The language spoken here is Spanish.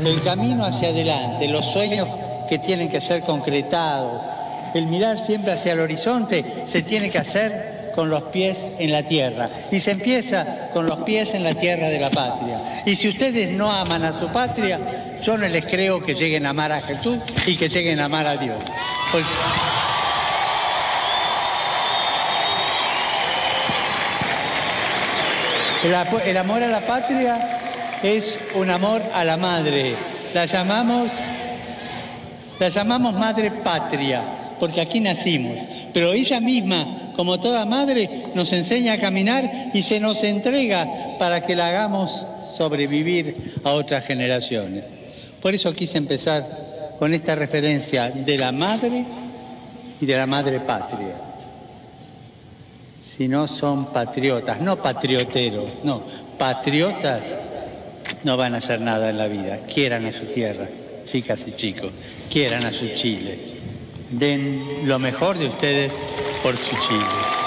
el camino hacia adelante, los sueños que tienen que ser concretados, el mirar siempre hacia el horizonte, se tiene que hacer con los pies en la tierra. Y se empieza con los pies en la tierra de la patria. Y si ustedes no aman a su patria, yo no les creo que lleguen a amar a Jesús y que lleguen a amar a Dios. Porque el amor a la patria es un amor a la madre. La llamamos madre patria, porque aquí nacimos. Pero ella misma, como toda madre, nos enseña a caminar y se nos entrega para que la hagamos sobrevivir a otras generaciones. Por eso quise empezar con esta referencia de la madre y de la madre patria. Si no son patriotas, no patrioteros, no, patriotas, no van a hacer nada en la vida. Quieran a su tierra, chicas y chicos, quieran a su Chile. Den lo mejor de ustedes por su Chile.